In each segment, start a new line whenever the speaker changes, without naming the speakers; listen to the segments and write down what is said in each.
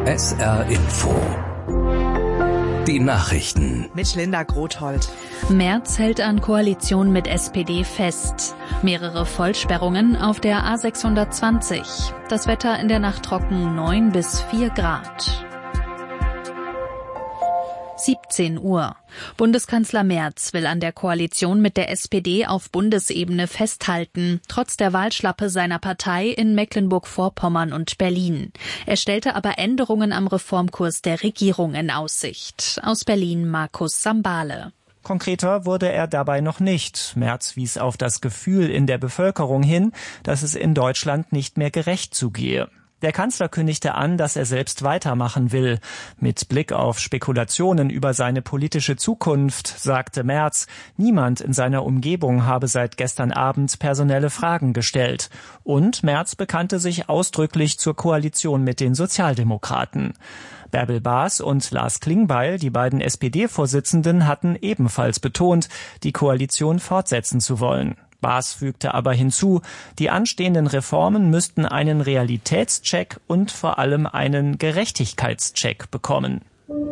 SR Info. Die Nachrichten.
Mit Linda Grothold.
Merz hält an Koalition mit SPD fest. Mehrere Vollsperrungen auf der A620. Das Wetter in der Nacht trocken, 9 bis 4 Grad. 17 Uhr. Bundeskanzler Merz will an der Koalition mit der SPD auf Bundesebene festhalten, trotz der Wahlschlappe seiner Partei in Mecklenburg-Vorpommern und Berlin. Er stellte aber Änderungen am Reformkurs der Regierung in Aussicht. Aus Berlin Markus Sambale.
Konkreter wurde er dabei noch nicht. Merz wies auf das Gefühl in der Bevölkerung hin, dass es in Deutschland nicht mehr gerecht zugehe. Der Kanzler kündigte an, dass er selbst weitermachen will. Mit Blick auf Spekulationen über seine politische Zukunft sagte Merz, niemand in seiner Umgebung habe seit gestern Abend personelle Fragen gestellt. Und Merz bekannte sich ausdrücklich zur Koalition mit den Sozialdemokraten. Bärbel Baas und Lars Klingbeil, die beiden SPD-Vorsitzenden, hatten ebenfalls betont, die Koalition fortsetzen zu wollen. Baas fügte aber hinzu, die anstehenden Reformen müssten einen Realitätscheck und vor allem einen Gerechtigkeitscheck bekommen.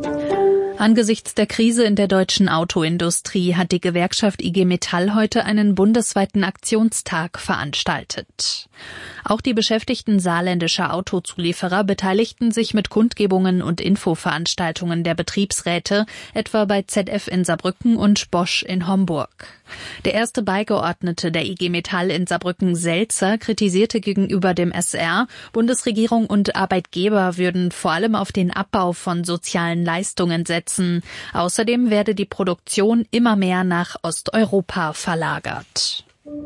Angesichts der Krise in der deutschen Autoindustrie hat die Gewerkschaft IG Metall heute einen bundesweiten Aktionstag veranstaltet. Auch die Beschäftigten saarländischer Autozulieferer beteiligten sich mit Kundgebungen und Infoveranstaltungen der Betriebsräte, etwa bei ZF in Saarbrücken und Bosch in Homburg. Der erste Beigeordnete der IG Metall in Saarbrücken, Selzer, kritisierte gegenüber dem SR, Bundesregierung und Arbeitgeber würden vor allem auf den Abbau von sozialen Leistungen setzen. Außerdem werde die Produktion immer mehr nach Osteuropa verlagert.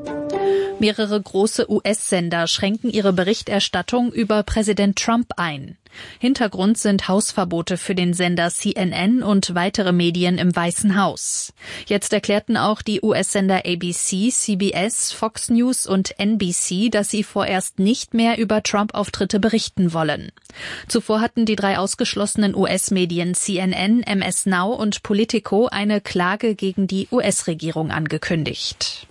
Mehrere große US-Sender schränken ihre Berichterstattung über Präsident Trump ein. Hintergrund sind Hausverbote für den Sender CNN und weitere Medien im Weißen Haus. Jetzt erklärten auch die US-Sender ABC, CBS, Fox News und NBC, dass sie vorerst nicht mehr über Trump-Auftritte berichten wollen. Zuvor hatten die 3 ausgeschlossenen US-Medien CNN, MS Now und Politico eine Klage gegen die US-Regierung angekündigt.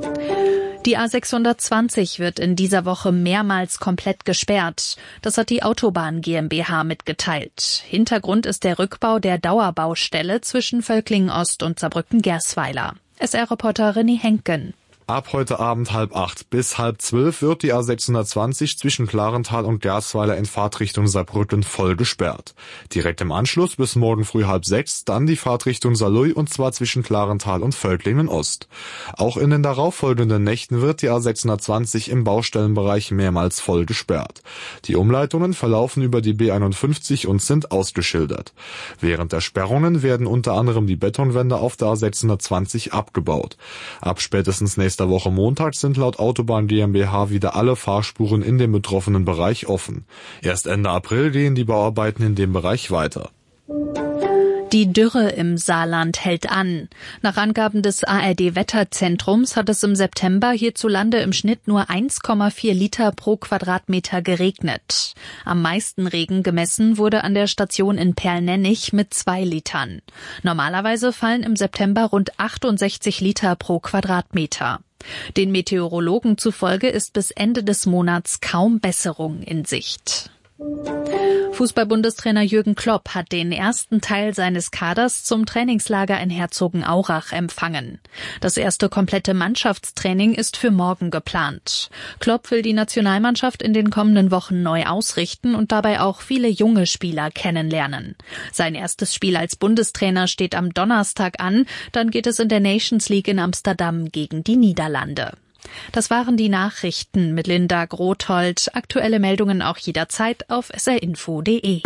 Die A620 wird in dieser Woche mehrmals komplett gesperrt. Das hat die Autobahn GmbH mitgeteilt. Hintergrund ist der Rückbau der Dauerbaustelle zwischen Völklingen-Ost und Saarbrücken-Gersweiler. SR-Reporter René Henken.
Ab heute Abend 11:30 bis 11:12 wird die A620 zwischen Klarental und Gersweiler in Fahrtrichtung Saarbrücken voll gesperrt. Direkt im Anschluss bis morgen früh 5:30 dann die Fahrtrichtung Saarlouis und zwar zwischen Klarental und Völklingen-Ost. Auch in den darauffolgenden Nächten wird die A620 im Baustellenbereich mehrmals voll gesperrt. Die Umleitungen verlaufen über die B51 und sind ausgeschildert. Während der Sperrungen werden unter anderem die Betonwände auf der A620 abgebaut. Ab spätestens nächster Woche Montag sind laut Autobahn GmbH wieder alle Fahrspuren in dem betroffenen Bereich offen. Erst Ende April gehen die Bauarbeiten in dem Bereich weiter.
Die Dürre im Saarland hält an. Nach Angaben des ARD-Wetterzentrums hat es im September hierzulande im Schnitt nur 1,4 Liter pro Quadratmeter geregnet. Am meisten Regen gemessen wurde an der Station in Perlnennich mit 2 Litern. Normalerweise fallen im September rund 68 Liter pro Quadratmeter. Den Meteorologen zufolge ist bis Ende des Monats kaum Besserung in Sicht. Fußball-Bundestrainer Jürgen Klopp hat den ersten Teil seines Kaders zum Trainingslager in Herzogenaurach empfangen. Das erste komplette Mannschaftstraining ist für morgen geplant. Klopp will die Nationalmannschaft in den kommenden Wochen neu ausrichten und dabei auch viele junge Spieler kennenlernen. Sein erstes Spiel als Bundestrainer steht am Donnerstag an, dann geht es in der Nations League in Amsterdam gegen die Niederlande. Das waren die Nachrichten mit Linda Grothold. Aktuelle Meldungen auch jederzeit auf srinfo.de.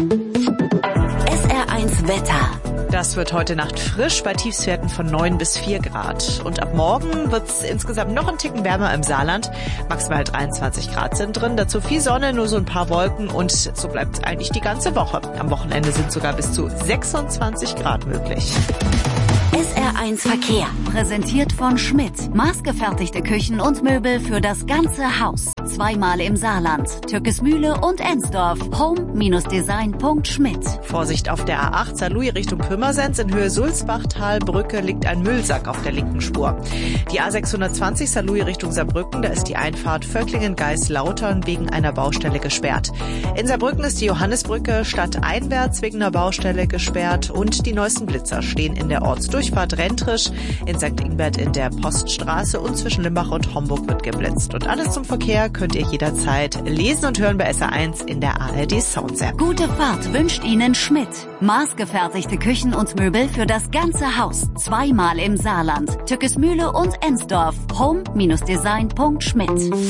SR1 Wetter.
Das wird heute Nacht frisch bei Tiefstwerten von 9 bis 4 Grad. Und ab morgen wird es insgesamt noch ein Ticken wärmer im Saarland. Maximal 23 Grad sind drin. Dazu viel Sonne, nur so ein paar Wolken. Und so bleibt es eigentlich die ganze Woche. Am Wochenende sind sogar bis zu 26 Grad möglich.
SR1 Verkehr. Präsentiert von Schmidt. Maßgefertigte Küchen und Möbel für das ganze Haus. Zweimal im Saarland. Türkesmühle und Ensdorf. home-design.schmidt.
Vorsicht auf der A8 Saarlouis Richtung Pirmasens. In Höhe Sulzbachtalbrücke liegt ein Müllsack auf der linken Spur. Die A620 Saarlouis Richtung Saarbrücken. Da ist die Einfahrt Völklingen-Geislautern wegen einer Baustelle gesperrt. In Saarbrücken ist die Johannisbrücke stadteinwärts wegen einer Baustelle gesperrt. Und die neuesten Blitzer stehen in der Ortsdurchfahrt Rentrisch, in St. Ingbert in der Poststraße und zwischen Limbach und Homburg wird geblitzt. Und alles zum Verkehr könnt ihr jederzeit lesen und hören bei SR1 in der ARD Sounds App.
Gute Fahrt wünscht Ihnen Schmidt. Maßgefertigte Küchen und Möbel für das ganze Haus. Zweimal im Saarland. Türkesmühle und Ensdorf. home-design.schmidt.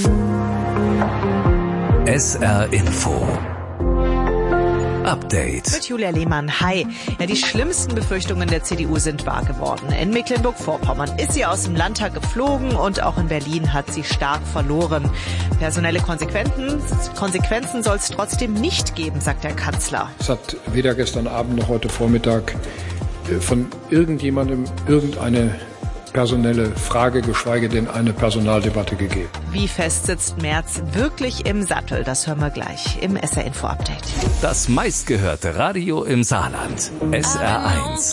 SR Info Update.
Mit Julia Lehmann. Hi. Ja, die schlimmsten Befürchtungen der CDU sind wahr geworden. In Mecklenburg-Vorpommern ist sie aus dem Landtag geflogen und auch in Berlin hat sie stark verloren. Personelle Konsequenzen soll es trotzdem nicht geben, sagt der Kanzler.
Es hat weder gestern Abend noch heute Vormittag von irgendjemandem irgendeine personelle Frage, geschweige denn eine Personaldebatte gegeben.
Wie fest sitzt Merz wirklich im Sattel? Das hören wir gleich im SR-Info-Update.
Das meistgehörte Radio im Saarland. SR1.